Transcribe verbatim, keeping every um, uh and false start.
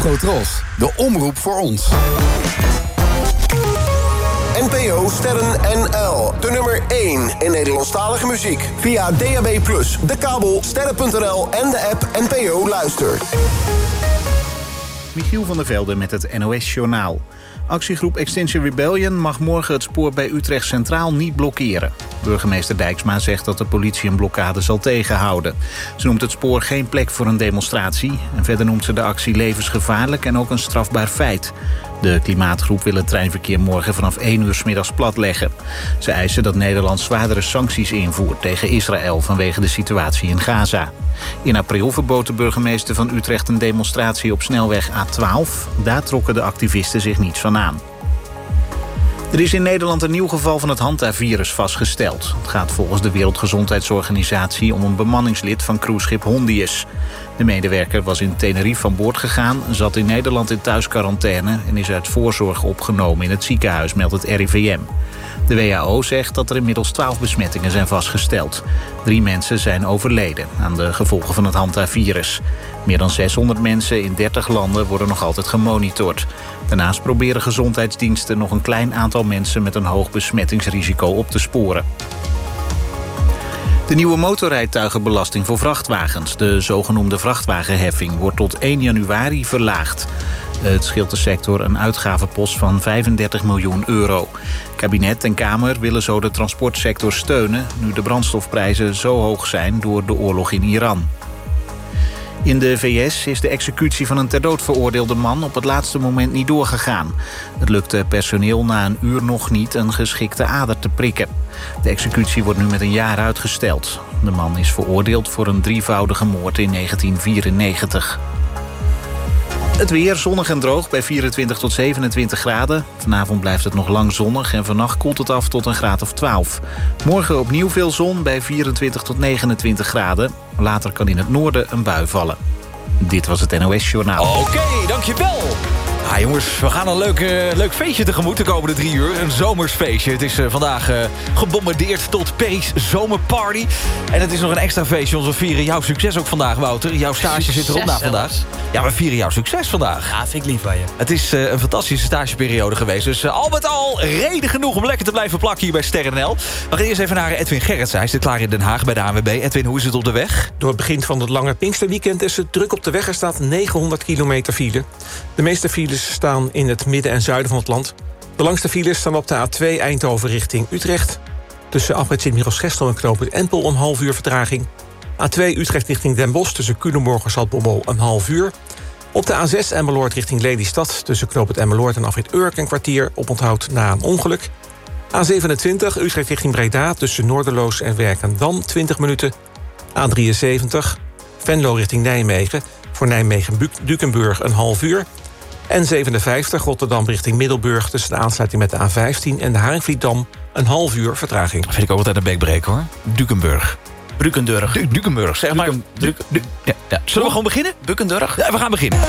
Afrotros, de omroep voor ons. N P O Sterren N L, de nummer één in Nederlandstalige muziek. Via D A B plus, de kabel, sterren punt n l en de app N P O Luister. Michiel van der Velde met het N O S-journaal. Actiegroep Extinction Rebellion mag morgen het spoor bij Utrecht Centraal niet blokkeren. Burgemeester Dijksma zegt dat de politie een blokkade zal tegenhouden. Ze noemt het spoor geen plek voor een demonstratie. En verder noemt ze de actie levensgevaarlijk en ook een strafbaar feit. De klimaatgroep wil het treinverkeer morgen vanaf één uur 's middags platleggen. Ze eisen dat Nederland zwaardere sancties invoert tegen Israël vanwege de situatie in Gaza. In april verbood de burgemeester van Utrecht een demonstratie op snelweg A twaalf. Daar trokken de activisten zich niets van aan. Er is in Nederland een nieuw geval van het Hantavirus vastgesteld. Het gaat volgens de Wereldgezondheidsorganisatie om een bemanningslid van cruiseschip Hondius. De medewerker was in Tenerife van boord gegaan, zat in Nederland in thuisquarantaine en is uit voorzorg opgenomen in het ziekenhuis, meldt het R I V M. De W H O zegt dat er inmiddels twaalf besmettingen zijn vastgesteld. Drie mensen zijn overleden aan de gevolgen van het Hantavirus. Meer dan zeshonderd mensen in dertig landen worden nog altijd gemonitord. Daarnaast proberen gezondheidsdiensten nog een klein aantal mensen met een hoog besmettingsrisico op te sporen. De nieuwe motorrijtuigenbelasting voor vrachtwagens, de zogenoemde vrachtwagenheffing, wordt tot één januari verlaagd. Het scheelt de sector een uitgavenpost van vijfendertig miljoen euro. Kabinet en Kamer willen zo de transportsector steunen, nu de brandstofprijzen zo hoog zijn door de oorlog in Iran. In de V S is de executie van een ter dood veroordeelde man op het laatste moment niet doorgegaan. Het lukte personeel na een uur nog niet een geschikte ader te prikken. De executie wordt nu met een jaar uitgesteld. De man is veroordeeld voor een drievoudige moord in negentien vierennegentig. Het weer zonnig en droog bij vierentwintig tot zevenentwintig graden. Vanavond blijft het nog lang zonnig en vannacht koelt het af tot een graad of twaalf. Morgen opnieuw veel zon bij vierentwintig tot negenentwintig graden. Later kan in het noorden een bui vallen. Dit was het N O S-journaal. Oké, okay, dankjewel. Ah, jongens, we gaan een leuk, uh, leuk feestje tegemoet de komende drie uur. Een zomersfeestje. Het is uh, vandaag uh, gebombardeerd tot Pace Zomerparty. En het is nog een extra feestje. Want we vieren jouw succes ook vandaag, Wouter. Jouw stage succes zit erop na vandaag. Ja, we vieren jouw succes vandaag. Ja, vind ik lief van je. Het is uh, een fantastische stageperiode geweest. Dus uh, al met al reden genoeg om lekker te blijven plakken hier bij Sterren N L. We gaan eerst even naar Edwin Gerrits. Hij zit klaar in Den Haag bij de A N W B. Edwin, hoe is het op de weg? Door het begin van het lange Pinksterweekend is het druk op de weg. Er staat negenhonderd kilometer file. De meeste files staan in het midden en zuiden van het land. De langste files staan op de A twee Eindhoven richting Utrecht. Tussen afrit Sint-Michiels-Gestel en knooppunt Empel een half uur vertraging. A twee Utrecht richting Den Bosch tussen Culemborg en Zaltbommel een half uur. Op de A zes Emmeloord richting Lelystad tussen knooppunt Emmeloord en afrit Urk een kwartier oponthoud na een ongeluk. A zevenentwintig Utrecht richting Breda tussen Noorderloos en Werkendam twintig minuten. A drieënzeventig Venlo richting Nijmegen voor Nijmegen-Dukenburg een half uur. N zevenenvijftig Rotterdam richting Middelburg tussen de aansluiting met de A vijftien en de Haringvlietdam een half uur vertraging. Dat vind ik ook altijd een bekbreker, hoor. Dukenburg. Brukenburg. Du Dukenburg, zeg maar. Duken, Duk, du, ja, ja. Zullen we gewoon beginnen? Bukendurg. Ja, we gaan beginnen.